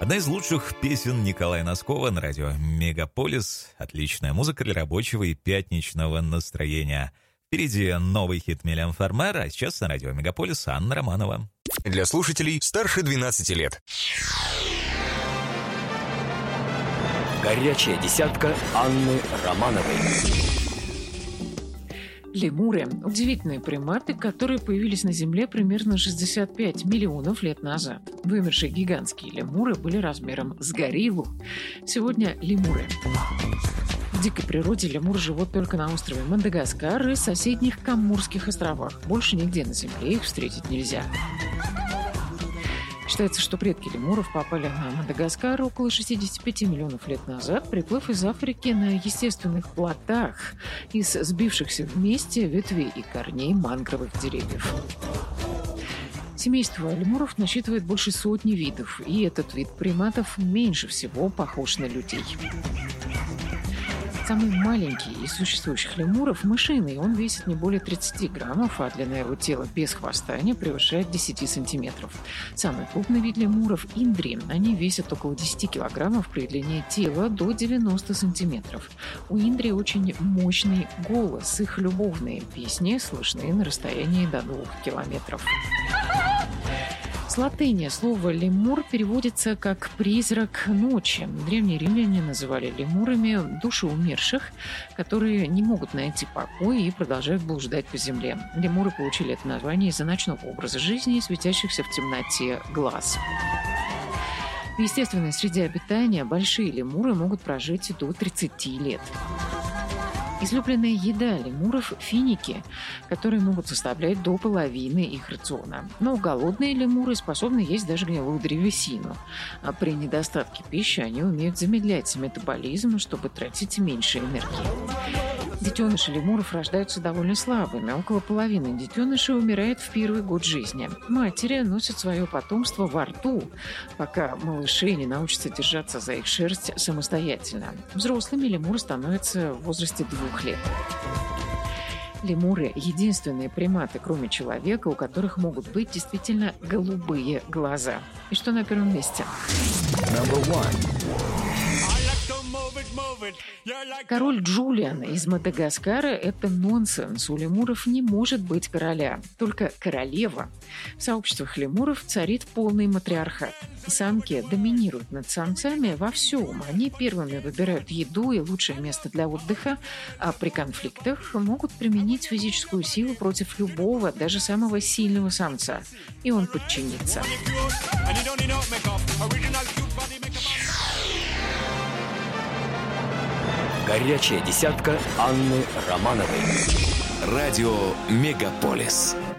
Одна из лучших песен Николая Носкова на радио «Мегаполис». Отличная музыка для рабочего и пятничного настроения. Впереди новый хит Милен Фармер, а сейчас на радио «Мегаполис» Анна Романова. Для слушателей старше 12 лет. Горячая десятка Анны Романовой. Лемуры – удивительные приматы, которые появились на Земле примерно 65 миллионов лет назад. Вымершие гигантские лемуры были размером с гориллу. Сегодня лемуры. В дикой природе лемуры живут только на острове Мадагаскар и соседних Коморских островах. Больше нигде на Земле их встретить нельзя. Считается, что предки лемуров попали на Мадагаскар около 65 миллионов лет назад, приплыв из Африки на естественных плотах из сбившихся вместе ветвей и корней мангровых деревьев. Семейство лемуров насчитывает больше сотни видов, и этот вид приматов меньше всего похож на людей. Самый маленький из существующих лемуров – мышиный. Он весит не более 30 граммов, а длина его тела без хвоста не превышает 10 сантиметров. Самый крупный вид лемуров – индри. Они весят около 10 килограммов при длине тела до 90 сантиметров. У индри очень мощный голос. Их любовные песни слышны на расстоянии до 2 километров. С латыни слово «лемур» переводится как «призрак ночи». Древние римляне называли лемурами души умерших, которые не могут найти покой и продолжают блуждать по земле. Лемуры получили это название из-за ночного образа жизни и светящихся в темноте глаз. В естественной среде обитания большие лемуры могут прожить до 30 лет. Излюбленная еда лемуров – финики, которые могут составлять до половины их рациона. Но голодные лемуры способны есть даже гнилую древесину. А при недостатке пищи они умеют замедлять метаболизм, чтобы тратить меньше энергии. Детеныши лемуров рождаются довольно слабыми. Около половины детенышей умирает в первый год жизни. Матери носят свое потомство во рту, пока малыши не научатся держаться за их шерсть самостоятельно. Взрослыми лемуры становятся в возрасте 2 лет. Лемуры – единственные приматы, кроме человека, у которых могут быть действительно голубые глаза. И что на первом месте? Король Джулиан из Мадагаскара – это нонсенс. У лемуров не может быть короля, только королева. В сообществах лемуров царит полный матриархат. Самки доминируют над самцами во всем. Они первыми выбирают еду и лучшее место для отдыха, а при конфликтах могут применить физическую силу против любого, даже самого сильного самца. И он подчинится. Горячая десятка Анны Романовой. Радио «Мегаполис».